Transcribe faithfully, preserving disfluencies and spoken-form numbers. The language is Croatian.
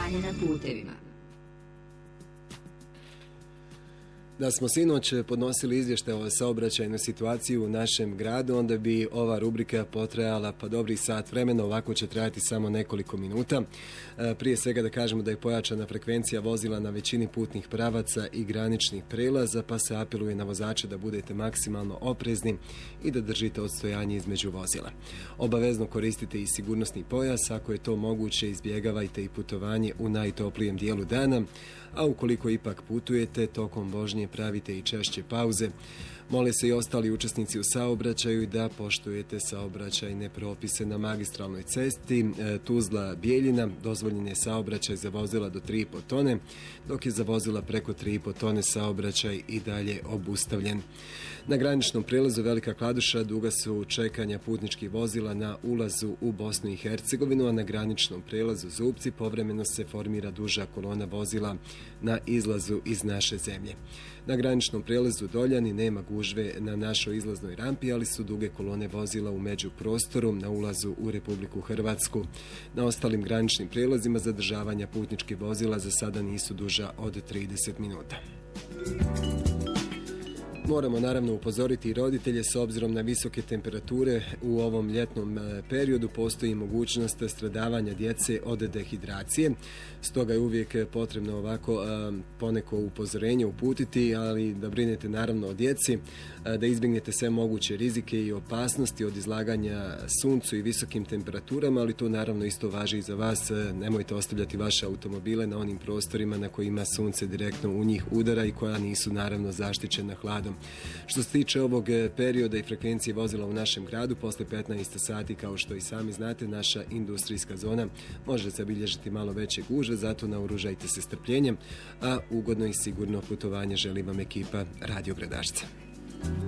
stanje na putevima. Da smo sinoć podnosili izvještaj o saobraćajnoj situaciji u našem gradu, onda bi ova rubrika potrajala pa dobri sat vremena, ovako će trajati samo nekoliko minuta. Prije svega da kažemo da je pojačana frekvencija vozila na većini putnih pravaca i graničnih prelaza, pa se apeluje na vozače da budete maksimalno oprezni i da držite odstojanje između vozila. Obavezno koristite i sigurnosni pojas, ako je to moguće izbjegavajte i putovanje u najtoplijem dijelu dana, a ukoliko ipak putujete, tokom vožnje pravite i češće pauze. Mole se i ostali učesnici u saobraćaju da poštujete saobraćajne propise na magistralnoj cesti Tuzla-Bijeljina. Dozvoljen je saobraćaj za vozila do tri i po tone, dok je za vozila preko tri i po tone saobraćaj i dalje obustavljen. Na graničnom prelazu Velika Kladuša duga su čekanja putničkih vozila na ulazu u Bosnu i Hercegovinu, a na graničnom prelazu Zupci povremeno se formira duža kolona vozila na izlazu iz naše zemlje. Na graničnom prelazu Doljani nema gužve na našoj izlaznoj rampi, ali su duge kolone vozila u međuprostoru na ulazu u Republiku Hrvatsku. Na ostalim graničnim prelazima zadržavanja putničkih vozila za sada nisu duža od trideset minuta. Moramo naravno upozoriti i roditelje s obzirom na visoke temperature u ovom ljetnom periodu postoji mogućnost stradavanja djece od dehidracije. Stoga je uvijek potrebno ovako poneko upozorenje uputiti, ali da brinete naravno o djeci, da izbjegnete sve moguće rizike i opasnosti od izlaganja suncu i visokim temperaturama, ali to naravno isto važi i za vas. Nemojte ostavljati vaše automobile na onim prostorima na kojima sunce direktno u njih udara i koja nisu naravno zaštićena hladom. Što se tiče ovog perioda i frekvencije vozila u našem gradu, posle petnaest sati, kao što i sami znate, naša industrijska zona može zabilježiti malo veće gužve, zato naoružajte se strpljenjem, a ugodno i sigurno putovanje želi vam ekipa Radio Gradašca.